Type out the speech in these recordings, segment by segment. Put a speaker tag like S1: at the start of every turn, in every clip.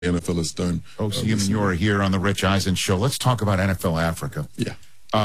S1: the NFL has done.
S2: OCU, you're here on the Rich Eisen Show. Let's talk about NFL Africa.
S1: Yeah.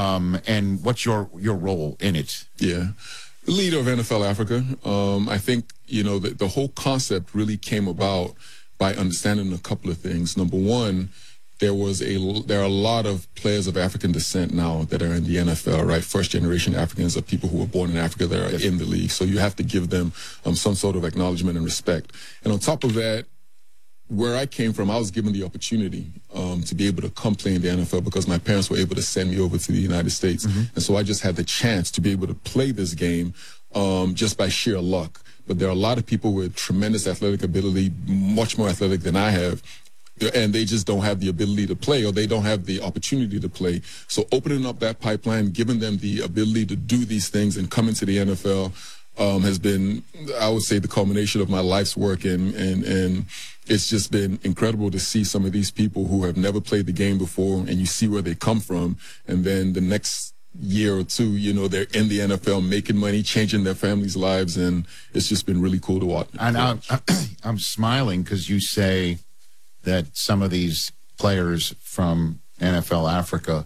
S2: And what's your role in it?
S1: Yeah. The leader of NFL Africa. I think, the whole concept really came about by understanding a couple of things. Number one, there are a lot of players of African descent now that are in the NFL, right? First generation Africans are people who were born in Africa that are in the league. So you have to give them some sort of acknowledgement and respect. And on top of that, where I came from, I was given the opportunity to be able to come play in the NFL because my parents were able to send me over to the United States. And so I just had the chance to be able to play this game just by sheer luck. But there are a lot of people with tremendous athletic ability, much more athletic than I have, and they just don't have the ability to play, or they don't have the opportunity to play. So opening up that pipeline, giving them the ability to do these things and come into the NFL has been, I would say, the culmination of my life's work. And it's just been incredible to see some of these people who have never played the game before, and you see where they come from. And then the next year or two, they're in the NFL making money, changing their families' lives. And it's just been really cool to watch.
S2: And I'm smiling because you say that some of these players from NFL Africa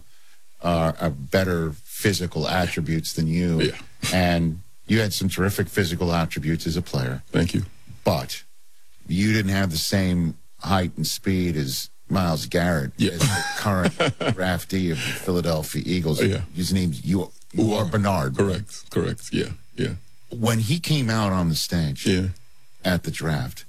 S2: are better physical attributes than you.
S1: Yeah.
S2: And you had some terrific physical attributes as a player.
S1: Thank you.
S2: But you didn't have the same height and speed as Myles Garrett, as the current draftee of the Philadelphia Eagles.
S1: Yeah.
S2: His name's Uar Bernard.
S1: Correct. Yeah.
S2: When he came out on the stage at the draft,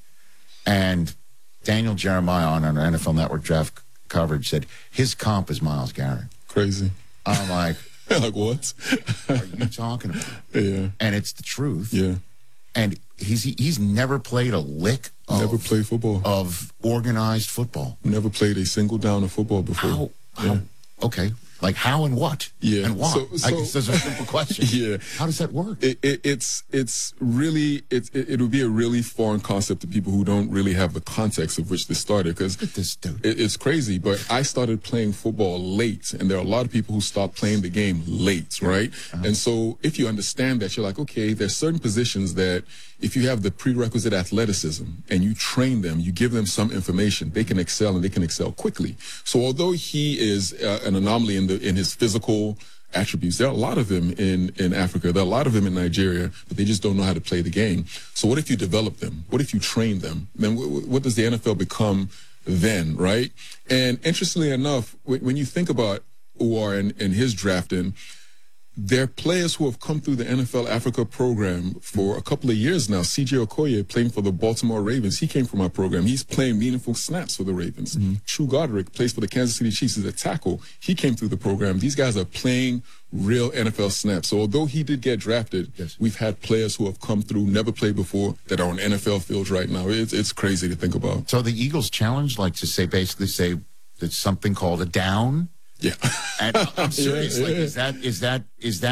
S2: and Daniel Jeremiah on our NFL Network draft coverage said his comp is Myles Garrett.
S1: Crazy.
S2: I'm like,
S1: like what?
S2: are you talking about?
S1: Yeah.
S2: And it's the truth.
S1: Yeah.
S2: And he's never played a lick
S1: never played football.
S2: Of organized football.
S1: Never played a single down of football before.
S2: How okay. Like how and what?
S1: Yeah.
S2: And why?
S1: So,
S2: I guess there's a simple question.
S1: Yeah.
S2: How does that work?
S1: It's really, it would be a really foreign concept to people who don't really have the context of which this started. Because
S2: look at this dude.
S1: It's crazy, but I started playing football late, and there are a lot of people who start playing the game late, right? And so if you understand that, you're like, okay, there's certain positions that if you have the prerequisite athleticism and you train them, you give them some information, they can excel, and they can excel quickly. So although he is an anomaly in his physical attributes, there are a lot of them in Africa, there are a lot of them in Nigeria, but they just don't know how to play the game. So what if you develop them? What if you train them? Then what does the NFL become then, right? And interestingly enough, when you think about Uar and his drafting, there are players who have come through the NFL Africa program for a couple of years now. C.J. Okoye playing for the Baltimore Ravens. He came from our program. He's playing meaningful snaps for the Ravens. True Godric plays for the Kansas City Chiefs as a tackle. He came through the program. These guys are playing real NFL snaps. So although he did get drafted, we've had players who have come through, never played before, that are on NFL fields right now. It's crazy to think about.
S2: So the Eagles challenge, like to basically say there's something called a down.
S1: Yeah.
S2: And I'm serious. Like, is that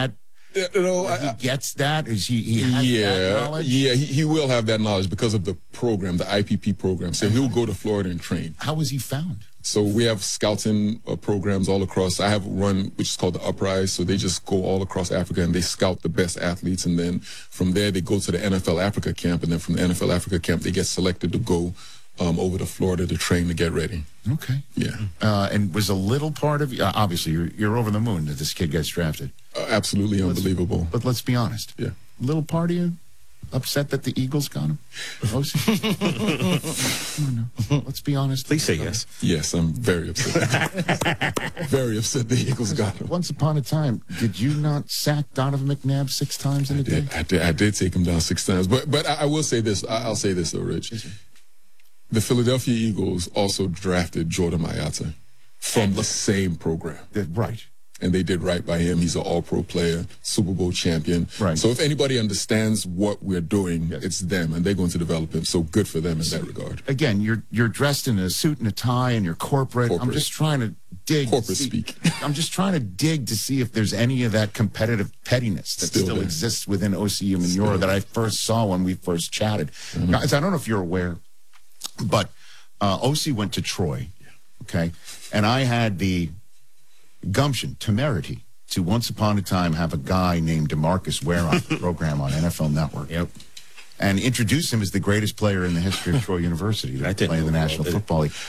S2: he gets that? Is he has that knowledge?
S1: Yeah, he will have that knowledge because of the program, the IPP program. So he'll go to Florida and train.
S2: How was he found?
S1: So we have scouting programs all across. I have one which is called the Uprise. So they just go all across Africa and they scout the best athletes. And then from there, they go to the NFL Africa camp. And then from the NFL Africa camp, they get selected to go over to Florida to train to get ready.
S2: Okay.
S1: Yeah.
S2: And was a little part of you, obviously you're over the moon that this kid gets drafted.
S1: Absolutely unbelievable.
S2: But let's be honest.
S1: Yeah.
S2: Little part of you upset that the Eagles got him? Let's be honest.
S3: Please say yes.
S1: Yes, I'm very upset. Very upset the Eagles got him.
S2: Once upon a time, did you not sack Donovan McNabb 6 times in a day?
S1: I did take him down 6 times. But I will say this. I'll say this though, Rich. Yes, the Philadelphia Eagles also drafted Jordan Mailata from the same program.
S2: Right.
S1: And they did right by him. He's an all-pro player, Super Bowl champion.
S2: Right.
S1: So if anybody understands what we're doing, it's them, and they're going to develop him. So good for them in that regard.
S2: Again, you're dressed in a suit and a tie, and you're corporate. I'm just trying to dig.
S1: Corporate speak.
S2: I'm just trying to dig to see if there's any of that competitive pettiness that still exists within OCU Manura that I first saw when we first chatted. Guys, I don't know if you're aware, but OC went to Troy, okay? And I had the gumption, temerity, to once upon a time have a guy named DeMarcus Ware on the program on NFL Network.
S3: Yep.
S2: and introduce him as the greatest player in the history of Troy University to play in the National Football League.